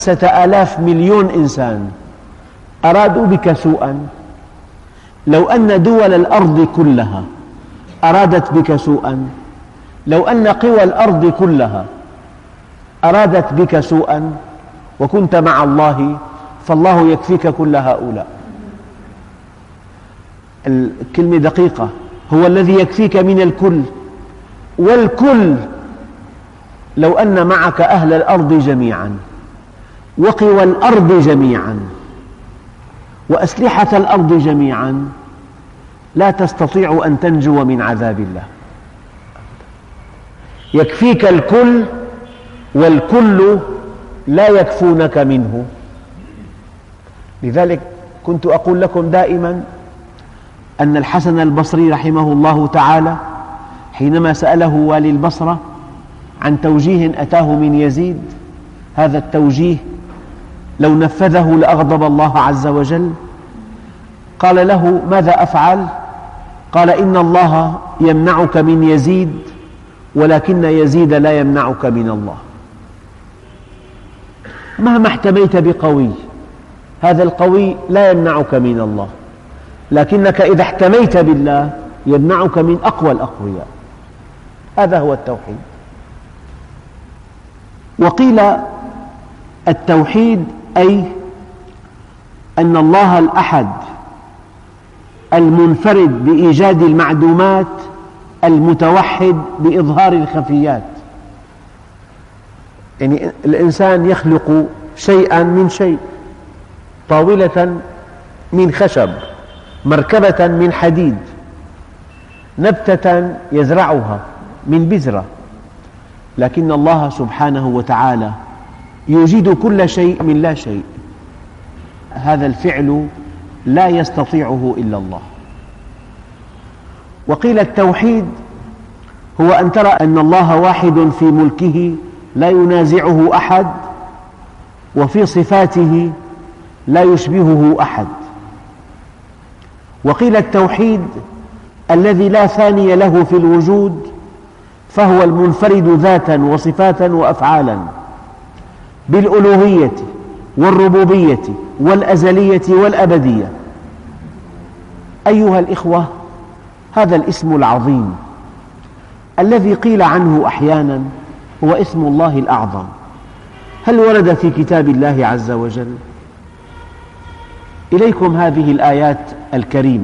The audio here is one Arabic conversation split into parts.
آلاف مليون إنسان أرادوا بك سوءا، لو أن دول الأرض كلها أرادت بك سوءا، لو أن قوى الأرض كلها أرادت بك سوءا وكنت مع الله فالله يكفيك كل هؤلاء. الكلمة دقيقة، هو الذي يكفيك من الكل، والكل لو أن معك أهل الأرض جميعا وقوى الأرض جميعا وأسلحة الأرض جميعا لا تستطيع أن تنجو من عذاب الله. يكفيك الكل والكل لا يكفونك منه. لذلك كنت أقول لكم دائما أن الحسن البصري رحمه الله تعالى حينما سأله والي البصرة عن توجيه أتاه من يزيد، هذا التوجيه لو نفذه لأغضب الله عز وجل، قال له: ماذا أفعل؟ قال: إن الله يمنعك من يزيد ولكن يزيد لا يمنعك من الله. مهما احتميت بقوي، هذا القوي لا يمنعك من الله، لكنك إذا احتميت بالله يمنعك من أقوى الأقوياء. هذا هو التوحيد. وقيل التوحيد أي أن الله الأحد المنفرد بإيجاد المعدومات المتوحد بإظهار الخفيات. يعني الإنسان يخلق شيئا من شيء، طاولة من خشب، مركبة من حديد، نبتة يزرعها من بذرة، لكن الله سبحانه وتعالى يوجد كل شيء من لا شيء. هذا الفعل لا يستطيعه إلا الله. وقيل التوحيد هو أن ترى أن الله واحد في ملكه لا ينازعه أحد، وفي صفاته لا يشبهه أحد. وقيل التوحيد الذي لا ثاني له في الوجود، فهو المنفرد ذاتا وصفاتا وأفعالا بالألوهية والربوبية والأزلية والأبدية. أيها الإخوة، هذا الاسم العظيم الذي قيل عنه أحيانا هو اسم الله الأعظم، هل ورد في كتاب الله عز وجل؟ إليكم هذه الآيات الكريمة.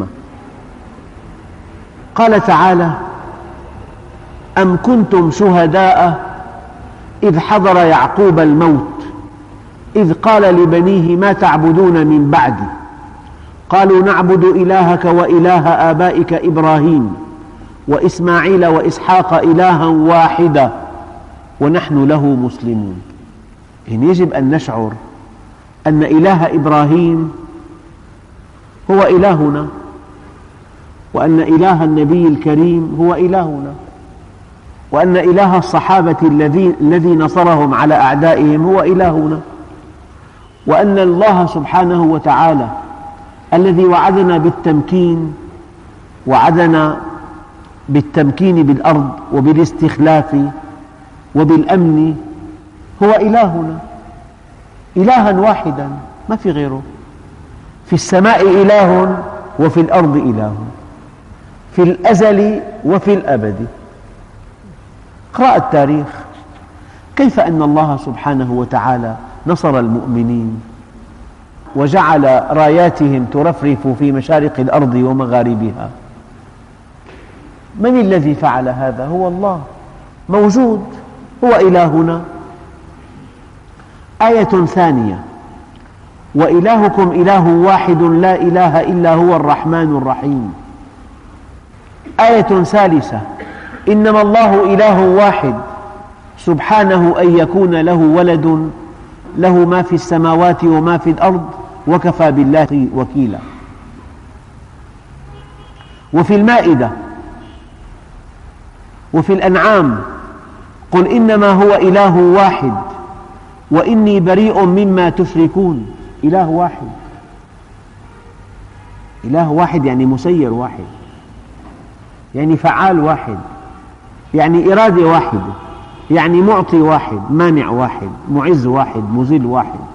قال تعالى: أم كنتم شهداء إذ حضر يعقوب الموت إذ قال لبنيه ما تعبدون من بعدي قالوا نعبد إلهك وإله آبائك إبراهيم وإسماعيل وإسحاق إلها واحدا ونحن له مسلمون. يعني يجب أن نشعر أن إله إبراهيم هو إلهنا، وأن إله النبي الكريم هو إلهنا، وأن إله الصحابة الذي نصرهم على أعدائهم هو إلهنا، وأن الله سبحانه وتعالى الذي وعدنا بالتمكين بالأرض وبالاستخلاف وبالأمن هو إلهنا، إلها واحدا ما في غيره. في السماء إله وفي الأرض إله، في الأزل وفي الأبد. اقرأ التاريخ، كيف أن الله سبحانه وتعالى نصر المؤمنين وجعل راياتهم ترفرف في مشارق الأرض ومغاربها. من الذي فعل هذا؟ هو الله، موجود، هو إلهنا. آية ثانية: وإلهكم إله واحد لا إله إلا هو الرحمن الرحيم. آية ثالثة: إنما الله إله واحد سبحانه أن يكون له ولد له ما في السماوات وما في الأرض وكفى بالله وكيلا. وفي المائدة وفي الأنعام: قل إنما هو إله واحد وإني بريء مما تشركون. إله واحد، إله واحد يعني مسير واحد، يعني فعال واحد، يعني إرادة واحدة، يعني معطي واحد، مانع واحد، معز واحد، مذل واحد.